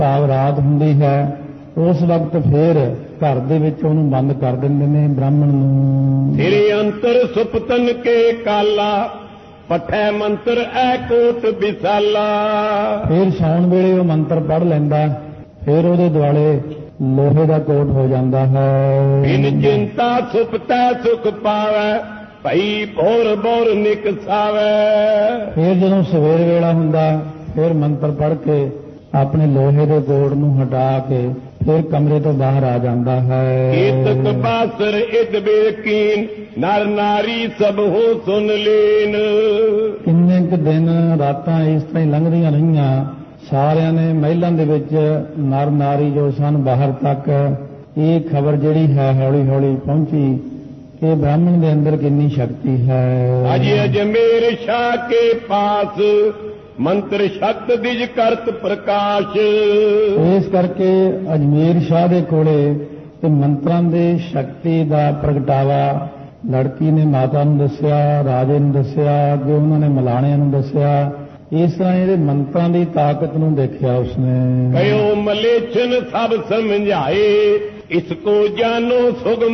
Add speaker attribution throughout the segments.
Speaker 1: ਭਾਵ ਰਾਤ ਹੁੰਦੀ ਹੈ ਉਸ ਵਕਤ ਫੇਰ ਘਰ ਦੇ ਵਿੱਚ ਉਹਨੂੰ ਬੰਦ ਕਰ ਦਿੰਦੇ ਨੇ ਬ੍ਰਾਹਮਣ ਨੂੰ।
Speaker 2: ਤੇਰੇ ਅੰਤਰ ਸੁਪਤਨ ਕੇ ਕਾਲਾ ਪਠੈ ਮੰਤਰ ਐ ਕੋਟ ਵਿਸਾਲਾ।
Speaker 1: ਫੇਰ ਸੌਣ ਵੇਲੇ ਉਹ ਮੰਤਰ ਪੜ੍ਹ ਲੈਂਦਾ, ਫੇਰ ਉਹਦੇ ਦੁਆਲੇ ਲੋਹੇ ਦਾ ਕੋਟ ਹੋ ਜਾਂਦਾ ਹੈ।
Speaker 2: ਬਿਨ ਚਿੰਤਾ ਸੁਪਤੈ ਸੁਖ ਪਾਵੈ ਭਈ ਭੋਰ ਭੋਰ ਨਿਕਸਾਵੈ।
Speaker 1: ਫੇਰ ਜਦੋਂ ਸਵੇਰ ਵੇਲਾ ਹੁੰਦਾ ਫੇਰ ਮੰਤਰ ਪੜ੍ਹ ਕੇ ਆਪਣੇ ਲੋਹੇ ਦੇ ਕੋਟ ਨੂੰ ਹਟਾ ਕੇ ਫਿਰ ਕਮਰੇ ਤੋਂ ਬਾਹਰ ਆ ਜਾਂਦਾ ਹੈ।
Speaker 2: ਕੀਤਕ ਬਾਸਰ ਇਦ ਬੇਕੀਨ ਨਰ ਨਾਰੀ ਸਭ ਹੋ ਸੁਨ ਲੀਨ।
Speaker 1: ਕਿੰਨੇ ਕੁ ਦਿਨ ਰਾਤਾਂ ਇਸ ਤਰ੍ਹਾਂ ਹੀ ਲੰਘਦੀਆਂ ਰਹੀਆਂ, ਸਾਰਿਆਂ ਨੇ ਮਹਿਲਾਂ ਦੇ ਵਿੱਚ ਨਰ ਨਾਰੀ ਜੋ ਸਨ ਬਾਹਰ ਤੱਕ ਇਹ ਖਬਰ ਜਿਹੜੀ ਹੈ ਹੌਲੀ ਹੌਲੀ ਪਹੁੰਚੀ ਕਿ ਬ੍ਰਾਹਮਣ ਦੇ ਅੰਦਰ ਕਿੰਨੀ ਸ਼ਕਤੀ ਹੈ।
Speaker 2: ਅਜ ਅਜਮੇਰ ਸ਼ਾਹ ਕੇ ਪਾਸ ਮੰਤਰ ਸ਼ਕਤ ਦਿਜ ਕਰਤ ਪ੍ਰਕਾਸ਼।
Speaker 1: ਇਸ ਕਰਕੇ ਅਜਮੇਰ ਸ਼ਾਹ ਦੇ ਕੋਲੇ ਤੇ ਮੰਤਰਾਂ ਦੇ ਸ਼ਕਤੀ ਦਾ ਪ੍ਰਗਟਾਵਾ ਲੜਕੀ ਨੇ ਮਾਤਾ ਨੂੰ ਦੱਸਿਆ, ਰਾਜੇ ਨੂੰ ਦੱਸਿਆ, ਅੱਗੇ ਉਹਨਾਂ ਨੇ ਮਲਾਣਿਆਂ ਨੂੰ ਦੱਸਿਆ। ਇਸ ਤਰ੍ਹਾਂ ਇਹਦੇ ਮੰਤਰਾਂ ਦੀ ਤਾਕਤ ਨੂੰ ਦੇਖਿਆ ਉਸਨੇ।
Speaker 2: ਕਯੋ ਮਲੇਛਨ ਸਭ ਸਮਝਾਏ ਇਸ ਕੋ ਜਾਨੋ ਸੁਗਮ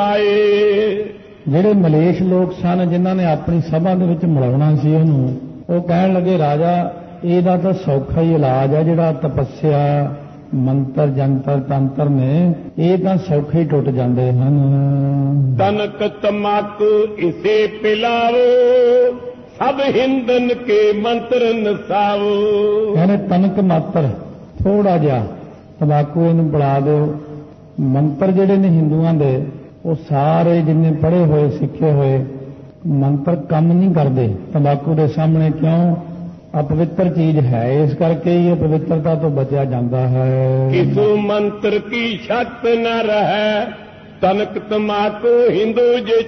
Speaker 2: ਉਪਾਏ।
Speaker 1: ਜਿਹੜੇ ਮਲੇਸ਼ ਲੋਕ ਸਨ ਜਿਨ੍ਹਾਂ ਨੇ ਆਪਣੀ ਸਭਾ ਦੇ ਵਿੱਚ ਮਿਲਾਉਣਾ ਸੀ ਉਹਨੂੰ, ਉਹ ਕਹਿਣ ਲੱਗੇ ਰਾਜਾ ਇਹਦਾ ਤਾਂ ਸੌਖਾ ਹੀ ਇਲਾਜ ਹੈ, ਜਿਹੜਾ ਤਪੱਸਿਆ ਮੰਤਰ ਜੰਤਰ ਤੰਤਰ ਨੇ ਇਹ ਤਾਂ ਸੌਖੇ ਹੀ ਟੁੱਟ ਜਾਂਦੇ ਹਨ।
Speaker 2: ਤਨਕ ਤਮਾਕੂ ਇਸੇ ਪਿਲਾਵੋ ਸਭ ਹਿੰਦਨ ਕੇ ਮੰਤਰ ਨਸਾਵੋ।
Speaker 1: ਕਹਿੰਦੇ ਤਨਕ ਮਾਤਰ ਥੋੜਾ ਜਿਹਾ ਤੰਬਾਕੂ ਇਹਨੂੰ ਪਿਲਾ ਦਿਓ। ਮੰਤਰ ਜਿਹੜੇ ਨੇ ਹਿੰਦੂਆਂ ਦੇ ਉਹ ਸਾਰੇ ਜਿੰਨੇ ਪੜ੍ਹੇ ਹੋਏ ਸਿੱਖੇ ਹੋਏ ਮੰਤਰ ਕੰਮ ਨਹੀਂ ਕਰਦੇ ਤੰਬਾਕੂ ਦੇ ਸਾਹਮਣੇ। ਕਿਉਂ? ਅਪਵਿੱਤਰ ਚੀਜ਼ ਹੈ, ਇਸ ਕਰਕੇ ਹੀ ਅਪਵਿੱਤਰਤਾ ਤੋਂ ਬਚਿਆ ਜਾਂਦਾ ਹੈ।
Speaker 2: ਕਿਸੂ ਮੰਤਰ ਕੀ ਸ਼ਕਤ ਨ ਰਹੈ ਤਨਕ ਤਮਾਕੂ ਹਿੰਦੂ ਜੇ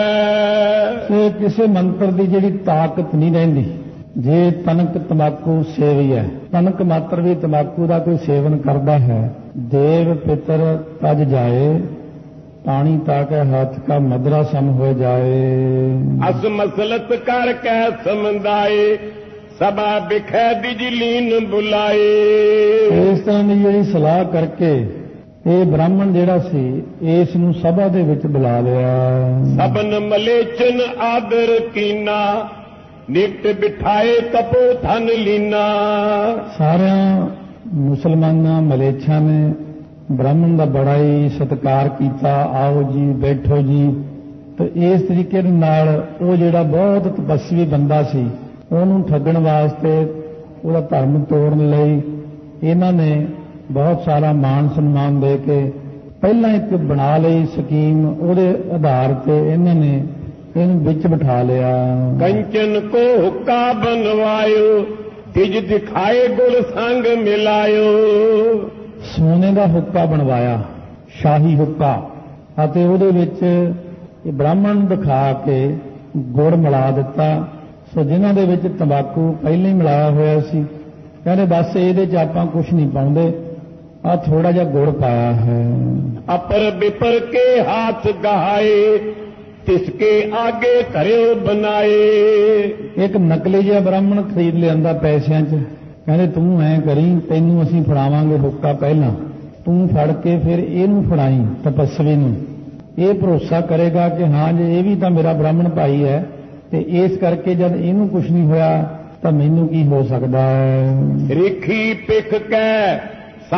Speaker 2: ਛੁਐ।
Speaker 1: ਕਿਸੇ ਮੰਤਰ ਦੀ ਜਿਹੜੀ ਤਾਕਤ ਨਹੀਂ ਰਹਿੰਦੀ ਜੇ ਤਨਕ ਤੰਬਾਕੂ ਸੇਵੀ ਹੈ। ਤਨਕ ਮਾਤਰ ਵੀ ਤੰਬਾਕੂ ਦਾ ਕੋਈ ਸੇਵਨ ਕਰਦਾ ਹੈ। ਦੇਵ ਪਿਤਰ ਤਜ ਜਾਏ ਪਾਣੀ ਤਾਕੇ ਹੱਥ ਕਾ ਮਦਰਾ ਸਮ ਹੋ ਜਾਏ।
Speaker 2: ਅਸ ਮਸਲਤ ਕਰ ਕੈ ਸਮਝਾਏ ਸਭਾ ਬਿਖੈ ਦਿਜਲੀਨ ਬੁਲਾਏ।
Speaker 1: ਇਸ ਤਰ੍ਹਾਂ ਦੀ ਜਿਹੜੀ ਸਲਾਹ ਕਰਕੇ ਇਹ ਬ੍ਰਾਹਮਣ ਜਿਹੜਾ ਸੀ ਇਸ ਨੂੰ ਸਭਾ ਦੇ ਵਿੱਚ ਬੁਲਾ ਲਿਆ।
Speaker 2: ਸਬਨ ਮਲੇਚਨ ਆਦਰ ਕੀਨਾ ਨਿਕਟ ਬਿਠਾਏ ਤਪੋ ਧਨ ਲੀਨਾ।
Speaker 1: ਸਾਰਿਆਂ ਮੁਸਲਮਾਨਾਂ ਮਲੇਛਾਂ ਨੇ ਬ੍ਰਾਹਮਣ ਦਾ ਬੜਾ ਹੀ ਸਤਿਕਾਰ ਕੀਤਾ। ਆਓ ਜੀ ਬੈਠੋ ਜੀ। ਤੇ ਇਸ ਤਰੀਕੇ ਦੇ ਨਾਲ ਉਹ ਜਿਹੜਾ ਬਹੁਤ ਤਪੱਸਵੀ ਬੰਦਾ ਸੀ ਉਹਨੂੰ ਠੱਗਣ ਵਾਸਤੇ ਉਹਦਾ ਧਰਮ ਤੋੜਨ ਲਈ ਇਹਨਾਂ ਨੇ ਬਹੁਤ ਸਾਰਾ ਮਾਣ ਸਨਮਾਨ ਦੇ ਕੇ ਪਹਿਲਾਂ ਇੱਕ ਬਣਾ ਲਈ ਸਕੀਮ। ਉਹਦੇ ਆਧਾਰ ਤੇ ਇਹਨਾਂ ਨੇ ਇਹਨੂੰ ਵਿੱਚ ਬਿਠਾ ਲਿਆ।
Speaker 2: ਕੰਚਨ ਕੋ ਹੁੱਕਾ ਬਨਵਾਇਓ ਤਿਜ ਦਿਖਾਏ ਗੁਰ ਸੰਗ ਮਿਲਾਇਓ।
Speaker 1: ਸੋਨੇ ਦਾ ਹੁੱਕਾ ਬਣਵਾਇਆ, ਸ਼ਾਹੀ ਹੁੱਕਾ, ਅਤੇ ਉਹਦੇ ਵਿੱਚ ਇਹ ਬ੍ਰਾਹਮਣ ਨੂੰ ਦਿਖਾ ਕੇ ਗੁੜ ਮਿਲਾ ਦਿੱਤਾ। ਸੋ ਜਿਨ੍ਹਾਂ ਦੇ ਵਿੱਚ ਤੰਬਾਕੂ ਪਹਿਲਾਂ ਹੀ ਮਿਲਾਇਆ ਹੋਇਆ ਸੀ ਕਹਿੰਦੇ ਬਸ ਇਹਦੇ 'ਚ ਆਪਾਂ ਕੁਝ ਨਹੀਂ ਪਾਉਂਦੇ, ਆ ਥੋੜਾ ਜਿਹਾ ਗੁੜ ਪਾਇਆ ਹੈ।
Speaker 2: ਅਪਰ ਬਿਪਰ ਕੇ ਹੱਥ ਗਹਾਏ ਤਿਸਕੇ ਆਗੇ ਧਰਿਓ ਬਣਾਏ।
Speaker 1: ਇੱਕ ਨਕਲੀ ਜਿਹਾ ਬ੍ਰਾਹਮਣ ਖਰੀਦ ਲਿਆਂਦਾ ਪੈਸਿਆਂ 'ਚ। ਕਹਿੰਦੇ ਤੂੰ ਐਂ ਕਰੀ, ਤੈਨੂੰ ਅਸੀਂ ਫੜਾਵਾਂਗੇ ਹੁੱਕਾ ਪਹਿਲਾਂ, ਤੂੰ ਫੜ ਕੇ ਫਿਰ ਇਹਨੂੰ ਫੜਾਈ ਤਪੱਸਵੀ ਨੂੰ। ਇਹ ਭਰੋਸਾ ਕਰੇਗਾ ਕਿ ਹਾਂ ਜੇ ਇਹ ਵੀ ਤਾਂ ਮੇਰਾ ਬ੍ਰਾਹਮਣ ਭਾਈ ਹੈ ਤੇ ਇਸ ਕਰਕੇ ਜਦ ਇਹਨੂੰ ਕੁਝ ਨਹੀਂ ਹੋਇਆ ਤਾਂ ਮੈਨੂੰ ਕੀ ਹੋ ਸਕਦਾ ਹੈ।
Speaker 2: ਰਿਖੀ ਪਿਖ ਕੈ